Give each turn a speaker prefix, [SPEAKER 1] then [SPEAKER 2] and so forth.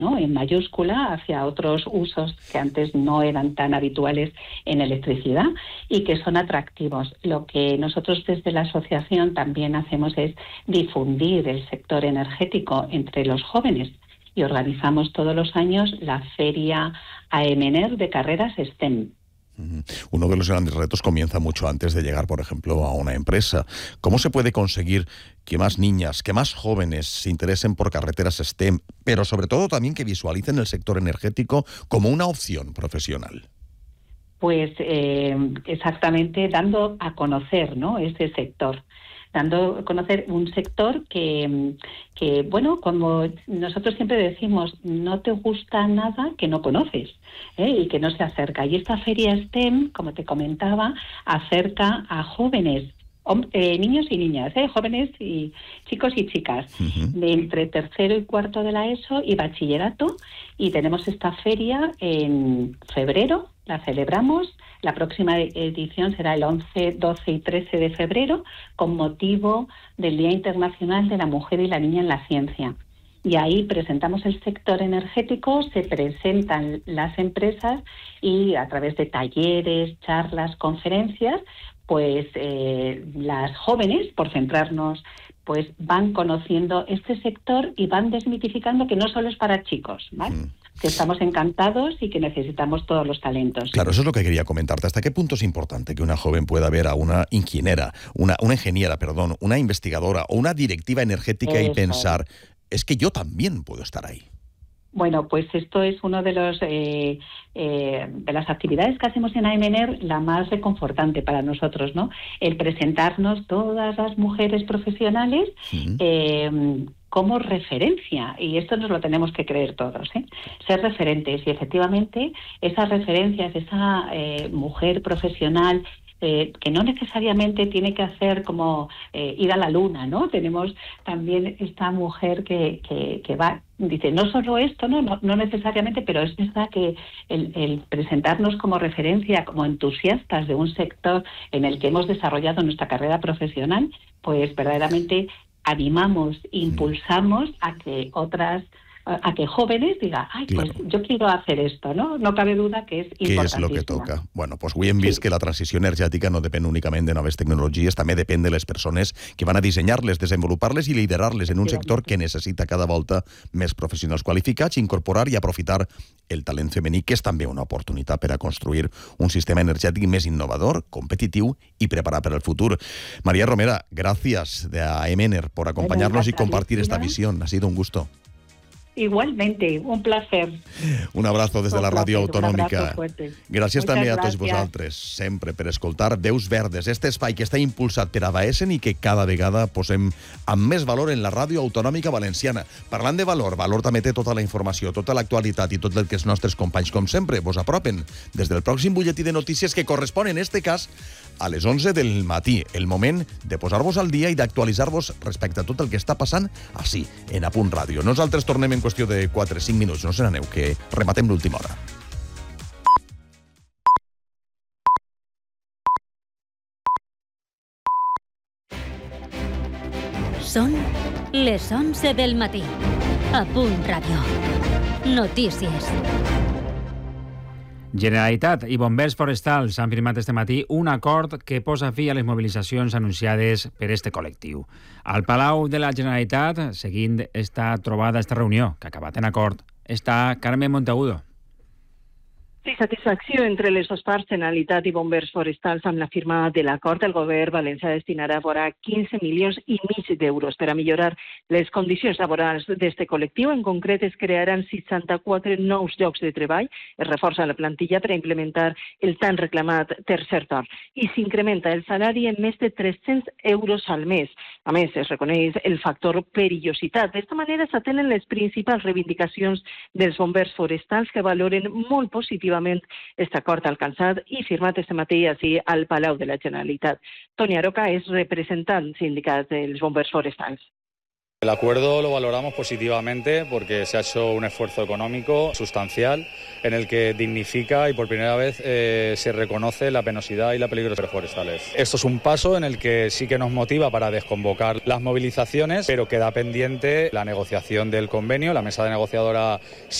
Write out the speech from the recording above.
[SPEAKER 1] ¿no?, en mayúscula hacia otros usos que antes no eran tan habituales en electricidad y que son atractivos. Lo que nosotros desde la asociación también hacemos es difundir el sector energético entre los jóvenes y organizamos todos los años la feria AEMENER de carreras STEM.
[SPEAKER 2] Uno de los grandes retos comienza mucho antes de llegar, por ejemplo, a una empresa. ¿Cómo se puede conseguir que más niñas, que más jóvenes se interesen por carreteras STEM, pero sobre todo también que visualicen el sector energético como una opción profesional?
[SPEAKER 1] Pues exactamente, dando a conocer, ¿no?, ese sector. Dando a conocer un sector que, bueno, como nosotros siempre decimos, no te gusta nada que no conoces, y que no se acerca. Y esta feria STEM, como te comentaba, acerca a jóvenes, niños y niñas, jóvenes y chicos y chicas, de entre tercero y cuarto de la ESO y bachillerato. Y tenemos esta feria en febrero, la celebramos. La próxima edición será el 11, 12 y 13 de febrero, con motivo del Día Internacional de la Mujer y la Niña en la Ciencia. Y ahí presentamos el sector energético, se presentan las empresas y a través de talleres, charlas, conferencias, pues las jóvenes, por centrarnos, pues van conociendo este sector y van desmitificando que no solo es para chicos, ¿vale? Que estamos encantados y que necesitamos todos los talentos.
[SPEAKER 2] Claro, eso es lo que quería comentarte. ¿Hasta qué punto es importante que una joven pueda ver a una ingeniera, una investigadora o una directiva energética y pensar, es que yo también puedo estar ahí?
[SPEAKER 1] Bueno, pues esto es uno de los de las actividades que hacemos en AEMENER, la más reconfortante para nosotros, ¿no? El presentarnos todas las mujeres profesionales como referencia, y esto nos lo tenemos que creer todos, ser referentes, y efectivamente esas referencias, esa mujer profesional que no necesariamente tiene que hacer como ir a la luna, ¿no? Tenemos también esta mujer que va, dice, no solo esto, no necesariamente, pero es verdad que el presentarnos como referencia, como entusiastas de un sector en el que hemos desarrollado nuestra carrera profesional, pues verdaderamente animamos, impulsamos a que jóvenes digan,
[SPEAKER 2] claro,
[SPEAKER 1] pues yo quiero hacer esto, ¿no? No cabe duda que es importantísimo.
[SPEAKER 2] Què és el que toca? Bueno, doncs avui hem vist que la transició energètica no depèn únicament de noves tecnologies, també depèn de les persones que van a dissenyar-les, desenvolupar-les i liderar-les en un sector que necessita cada volta més professionals qualificats, incorporar i aprofitar el talent femení, que és també una oportunitat per a construir un sistema energètic més innovador, competitiu y preparat per al futur. María Romera, gracias de AEMENER por acompañarnos y compartir esta visión. Ha sido un gusto.
[SPEAKER 1] Igualmente, un placer.
[SPEAKER 2] Un abrazo des de la Ràdio Autonòmica. Gràcies també a tots vosaltres, sempre, per escoltar Veus Verdes, este espai que està impulsat per Abaesen i que cada vegada posem amb més valor en la Ràdio Autonòmica Valenciana. Parlant de valor, Valor també té tota la informació, tota l'actualitat i tot el que els nostres companys, com sempre, vos apropen des del pròxim butlletí de notícies que correspon, en este cas, a les 11 del matí. El moment de posar-vos al dia i d'actualitzar-vos respecte a tot el que està passant així, en Apunt Ràdio. Nosaltres tornem en qüestió de 4-5 minuts. No se n'aneu, que rematem l'última hora.
[SPEAKER 3] Són les 11 del matí. Apunt Ràdio. Notícies.
[SPEAKER 4] Generalitat i bombers forestals han firmat este matí un acord que posa fi a les mobilitzacions anunciades per este col·lectiu. Al Palau de la Generalitat, seguint esta trobada, esta reunió, que ha acabat en acord, està Carmen Monteagudo.
[SPEAKER 5] Sí, satisfacció entre les dues parts, Generalitat i bombers forestals, amb la firma de l'acord. El govern valencià destinarà vora 15 milions i mig d'euros per a millorar les condicions laborals d'este col·lectiu. En concret, es crearan 64 nous llocs de treball, es reforça la plantilla per a implementar el tan reclamat tercer torn i s'incrementa el salari en més de 300 euros al mes. A més, es reconeix el factor perillositat. D'esta manera s'atenen les principals reivindicacions dels bombers forestals, que valoren molt positivament este acord alcançat i firmat este matí així al Palau de la Generalitat. Toni Aroca és representant sindicat dels bombers forestals.
[SPEAKER 6] El acuerdo lo valoramos positivamente porque se ha hecho un esfuerzo económico sustancial en el que dignifica y por primera vez se reconoce la penosidad y la peligrosidad forestales. Esto es un paso en el que sí que nos motiva para desconvocar las movilizaciones, pero queda pendiente la negociación del convenio. La mesa de negociadora